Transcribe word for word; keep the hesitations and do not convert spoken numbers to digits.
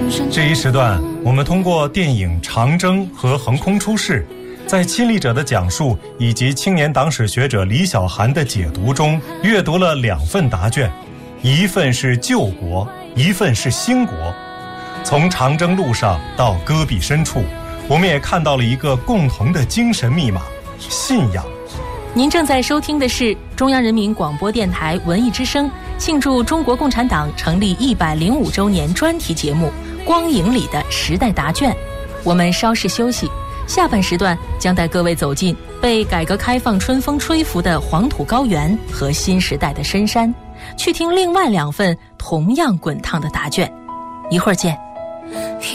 这一时段，我们通过电影《长征》和《横空出世》，在亲历者的讲述以及青年党史学者李小涵的解读中，阅读了两份答卷，一份是救国，一份是兴国。从长征路上到戈壁深处，我们也看到了一个共同的精神密码——信仰。 您正在收听的是中央人民广播电台文艺之声庆祝中国共产党成立一百零五周年专题节目《光影里的时代答卷》。我们稍事休息，下半时段将带各位走进被改革开放春风吹拂的黄土高原和新时代的深山，去听另外两份同样滚烫的答卷。一会儿见。